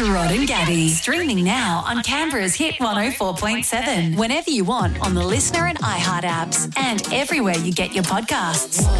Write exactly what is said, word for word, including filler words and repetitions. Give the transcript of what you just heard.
Rod and Gabby. Streaming now on Canberra's Hit one oh four point seven. Whenever you want on the Listener and iHeart apps and everywhere you get your podcasts.